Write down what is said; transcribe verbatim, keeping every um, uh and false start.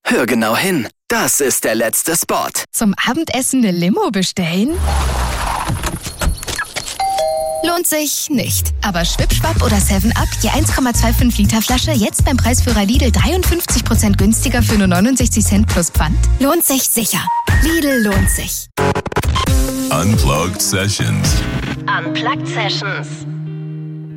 Hör genau hin. Das ist der letzte Spot. Zum Abendessen eine Limo bestellen? Lohnt sich nicht. Aber Schwipschwapp oder seven up, je eins Komma fünfundzwanzig Liter Flasche, jetzt beim Preisführer Lidl dreiundfünfzig Prozent günstiger für nur neunundsechzig Cent plus Pfand. Lohnt sich sicher. Lidl lohnt sich. Unplugged Sessions. Unplugged Sessions.